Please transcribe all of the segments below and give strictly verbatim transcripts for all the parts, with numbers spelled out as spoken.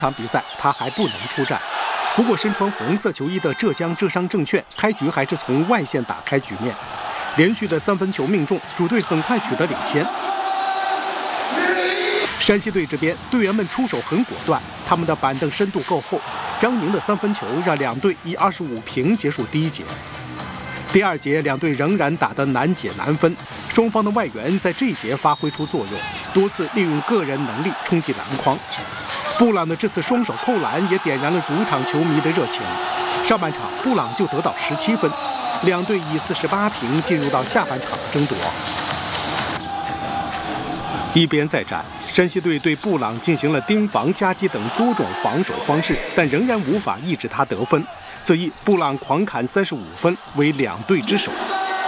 场比赛他还不能出战。不过身穿红色球衣的浙江浙商证券开局还是从外线打开局面，连续的三分球命中，主队很快取得领先。山西队这边队员们出手很果断，他们的板凳深度够厚。张宁的三分球让两队以二十五平结束第一节。第二节两队仍然打得难解难分，双方的外援在这一节发挥出作用，多次利用个人能力冲击篮筐。布朗的这次双手扣篮也点燃了主场球迷的热情。上半场布朗就得到十七分，两队以四十八平进入到下半场的争夺。一边再战，山西队对布朗进行了盯防、夹击等多种防守方式，但仍然无法抑制他得分。此役布朗狂砍三十五分，为两队之首。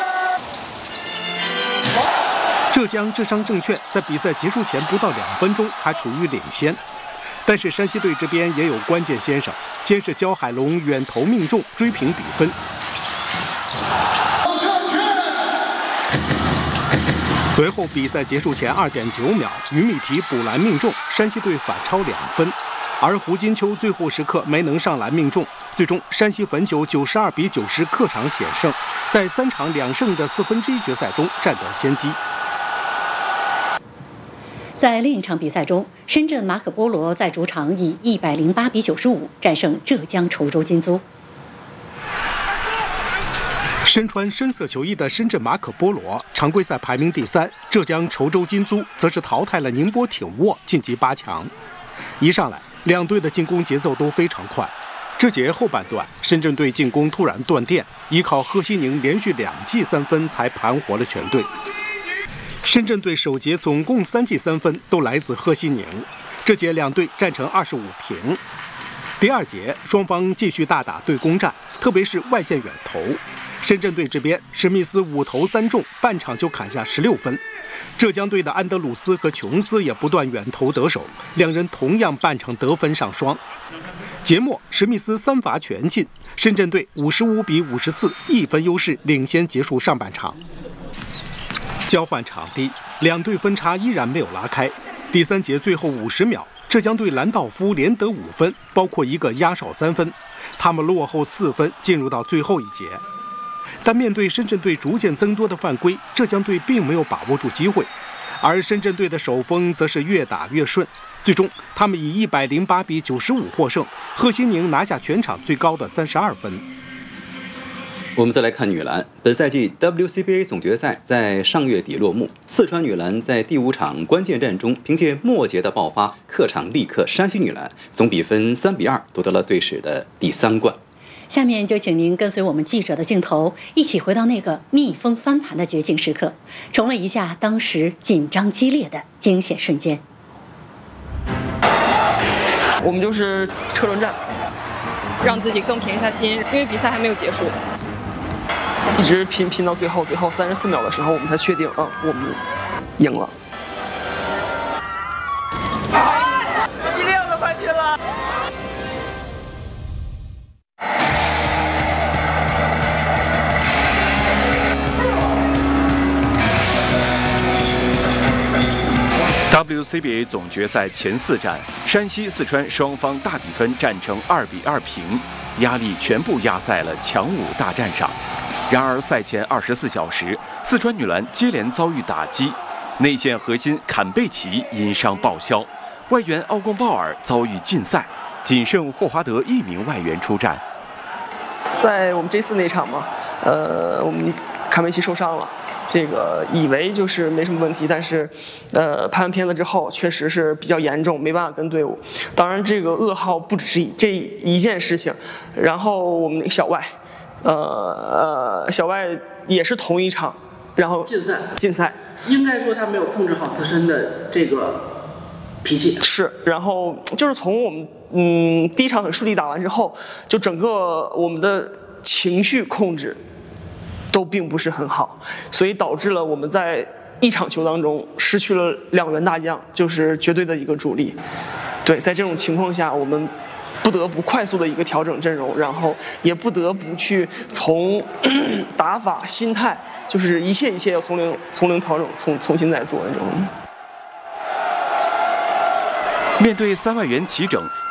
浙江浙商证券在比赛结束前不到两分钟还处于领先，但是山西队这边也有关键先手，先是焦海龙远投命中追平比分。随后比赛结束前二点九秒，于米提补篮命中，山西队反超两分。而胡金秋最后时刻没能上篮命中，最终山西汾酒九十二比九十客场险胜，在三场两胜的四分之一决赛中占得先机。 在另一场比赛中，深圳马可波罗在主场以一百零八比九十五战胜浙江稠州金租。 身穿深色球衣的深圳马可波罗常规赛排名第三，浙江稠州金租则是淘汰了宁波挺沃，晋级八强。一上来，两队的进攻节奏都非常快。这节后半段，深圳队进攻突然断电，依靠贺西宁连续两记三分才盘活了全队。深圳队首节总共三记三分都来自贺西宁，这节两队战成二十五平。第二节双方继续大打对攻战，特别是外线远投。深圳队这边，史密斯五投三中，半场就砍下十六分。浙江队的安德鲁斯和琼斯也不断远投得手，两人同样半场得分上双。节末，史密斯三罚全进，深圳队五十五比五十四，一分优势领先结束上半场。交换场地，两队分差依然没有拉开。第三节最后五十秒，浙江队兰道夫连得五分，包括一个压哨三分，他们落后四分，进入到最后一节。但面对深圳队逐渐增多的犯规，浙江队并没有把握住机会，而深圳队的手风则是越打越顺。最终，他们以一百零八比九十五获胜，贺西宁拿下全场最高的三十二分。 我们再来看女篮，本赛季 W C B A 总决赛在上月底落幕，四川女篮在第五场关键战中，凭借末节的爆发，客场力克山西女篮，总比分三比二夺得了队史的第三冠。 下面就请您跟随我们记者的镜头，一起回到那个逆风翻盘的绝境时刻，重温一下当时紧张激烈的惊险瞬间。 我们就是车轮战，让自己更平下心，因为比赛还没有结束，一直拼拼到最后，最后三十四秒的时候，我们才确定啊，我们赢了。 一亮的冠军了。 W C B A 总决赛前四战，山西、四川双方大比分战成二比二平，压力全部压在了强武大战上。然而赛前二十四小时，四川女篮接连遭遇打击，内线核心坎贝奇因伤报销，外援奥贡鲍尔遭遇禁赛，仅剩霍华德一名外援出战。 在我们 J 四那场嘛，呃，我们坎贝奇受伤了。这个以为就是没什么问题，但是，呃，拍完片子之后确实是比较严重，没办法跟队伍。当然，这个噩耗不只是这一件事情。然后我们那个小外，呃呃，小外也是同一场，然后禁赛， 禁赛。 应该说他没有控制好自身的这个脾气。 是，然后就是从我们嗯第一场很顺利打完之后，就整个我们的情绪控制都并不是很好，所以导致了我们在一场球当中失去了两员大将，就是绝对的一个主力。对，在这种情况下，我们不得不快速的一个调整阵容，然后也不得不去从打法、心态，就是一切一切要从零从零调整，重重新再做那种。 面对三外援齐整，